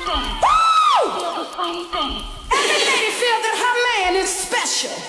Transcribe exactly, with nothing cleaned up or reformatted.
Woo! Every lady feel that her man is special.